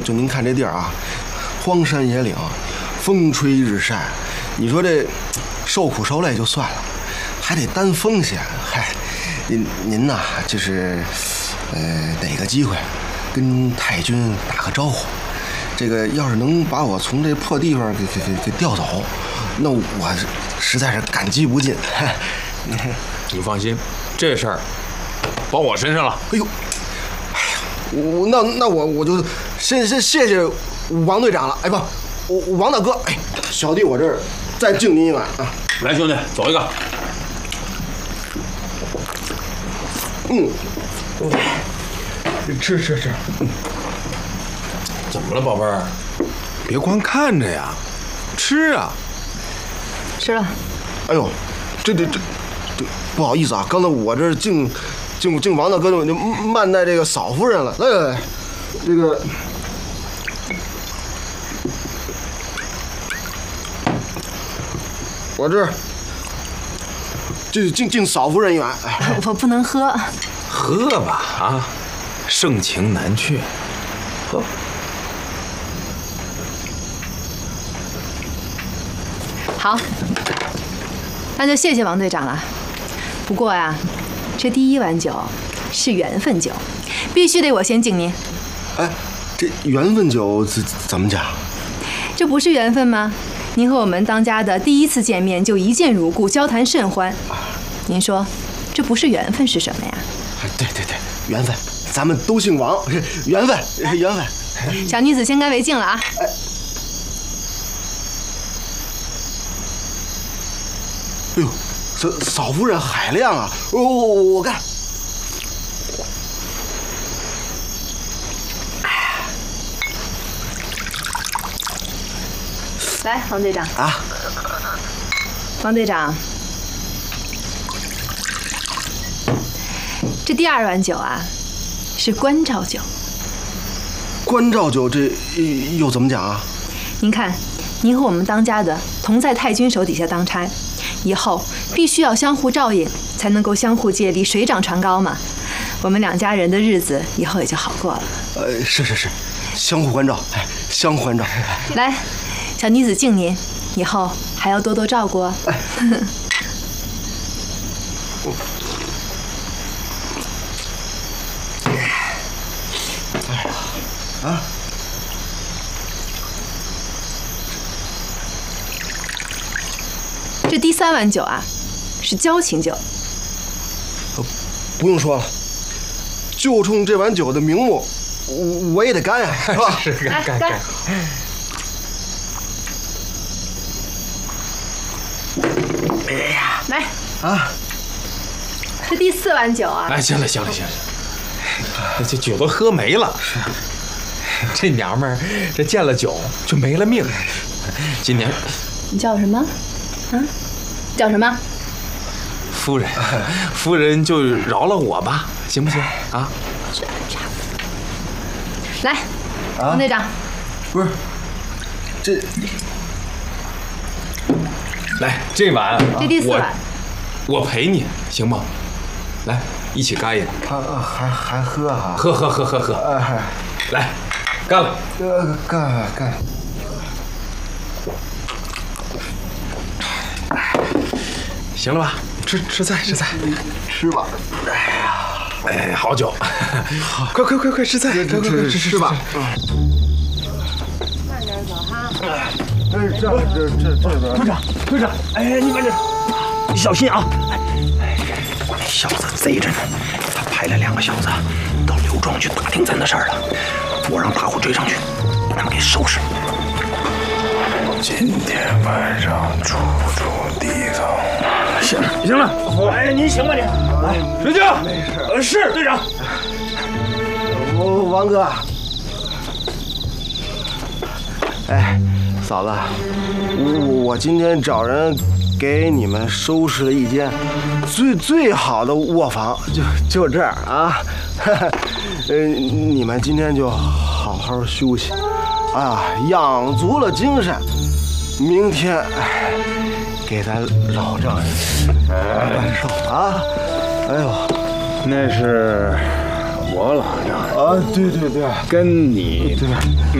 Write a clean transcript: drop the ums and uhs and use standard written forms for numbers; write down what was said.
就您看这地儿啊，荒山野岭，风吹日晒，你说这受苦受累就算了，还得担风险。嗨，您呐，就是逮个机会跟太君打个招呼。这个要是能把我从这破地方给调走，那我实在是感激不尽。 你放心，这事儿包我身上了。 哎呦，哎呀，那我就先谢谢王队长了。哎不，王大哥，哎，小弟我这儿再敬您一碗啊。 来，兄弟，走一个。 吃。 怎么了，宝贝儿？ 别光看着呀，吃啊！ 吃了。 哎呦，这不好意思啊，刚才我这敬王大哥就慢待这个嫂夫人了。来，这个我这敬嫂夫人一碗。哎， 我不能喝。 喝吧啊，盛情难却。喝。 好，那就谢谢王队长了。不过呀，这第一碗酒是缘分酒，必须得我先敬您。 哎，这缘分酒怎么讲？ 这不是缘分吗？您和我们当家的第一次见面就一见如故，交谈甚欢。您说，这不是缘分是什么呀？ 对，缘分，咱们都姓王，缘分。 小女子先干为敬了啊！ 哎呦，嫂夫人海量啊！我干。 来，王队长啊， 王队长，这第二碗酒啊，是关照酒。 关照酒这又怎么讲啊？ 您看，您和我们当家的同在太君手底下当差，以后必须要相互照应，才能够相互借力，水涨船高嘛。我们两家人的日子以后也就好过了。 是，相互关照，哎，相互关照。 来，小妮子敬您，以后还要多多照顾哦。 啊！ 这第三碗酒啊，是交情酒。 不用说了，就冲这碗酒的名目，我也得干呀，是吧？ 是干。 哎呀，来啊！ 这第四碗酒啊！ 哎，行了，这酒都喝没了。这娘们儿，这见了酒就没了命。今年你叫什么？啊？叫什么？ 夫人就饶了我吧，行不行啊？ 来，王队长。 不是，这来这碗， 这第四碗， 我陪你，行吗？来，一起干一个。 还喝哈？ 喝。来，干了。 干。 行了吧？吃菜。 吃吧。 哎，好酒。快吃菜，快吃吧。 慢点走哈。 这队长，哎，你慢点，你小心啊！ 那小子贼着呢，他派了2个小子到刘庄去打听咱的事儿了。我让大伙追上去，把他们给收拾。 今天晚上处地方。 行了，哎，您行吧您？来，睡觉。没事。是队长。 王哥，哎，嫂子，我今天找人给你们收拾了一间最好的卧房，就这儿啊。你们今天就好好休息啊，养足了精神，明天给咱老丈人办寿啊。哎呦， 那是我老丈人啊，对， 跟你对。